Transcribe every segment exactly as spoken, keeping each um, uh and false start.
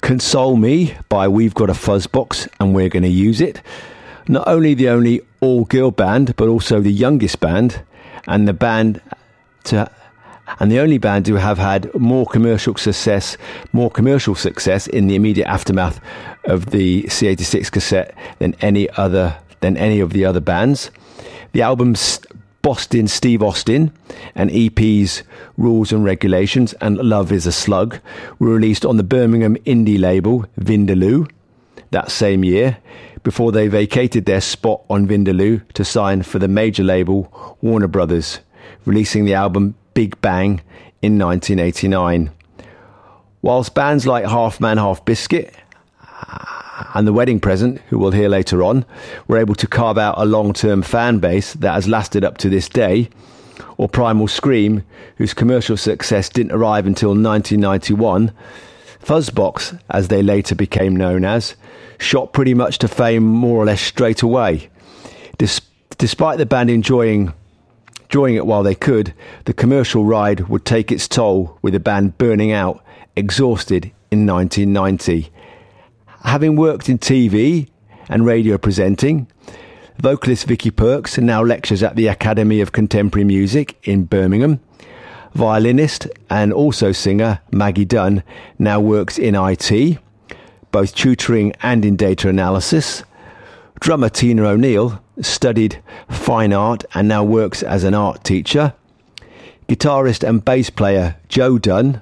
Console Me by We've Got a Fuzzbox and We're Going to Use It. Not only the only all-girl band, but also the youngest band, and the band to and the only band to have had more commercial success, more commercial success in the immediate aftermath of the C eighty-six cassette than any other than any of the other bands. The album's Boston Steve Austin and E Ps Rules and Regulations and Love is a Slug were released on the Birmingham indie label Vindaloo that same year, before they vacated their spot on Vindaloo to sign for the major label Warner Brothers, releasing the album Big Bang in nineteen eighty-nine. Whilst bands like Half Man Half Biscuit and The Wedding Present, who we'll hear later on, were able to carve out a long-term fan base that has lasted up to this day, or Primal Scream, whose commercial success didn't arrive until nineteen ninety-one, Fuzzbox, as they later became known as, shot pretty much to fame more or less straight away. Des- despite the band enjoying enjoying it while they could, the commercial ride would take its toll, with the band burning out, exhausted in nineteen ninety. Having worked in T V and radio presenting, vocalist Vicky Perks now lectures at the Academy of Contemporary Music in Birmingham. Violinist and also singer Maggie Dunn now works in I T, both tutoring and in data analysis. Drummer Tina O'Neill studied fine art and now works as an art teacher. Guitarist and bass player Joe Dunn,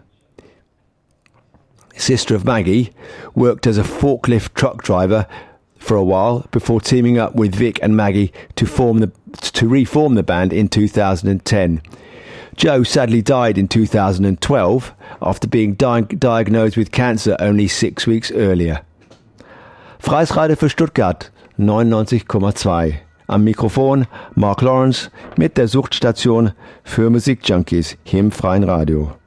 sister of Maggie, worked as a forklift truck driver for a while before teaming up with Vic and Maggie to form the to reform the band in two thousand ten. Joe sadly died in two thousand twelve after being di- diagnosed with cancer only six weeks earlier. Freies Radio für Stuttgart neunundneunzig Komma zwei. Am Mikrofon Mark Lawrence mit der Suchtstation für Musikjunkies hier im Freien Radio.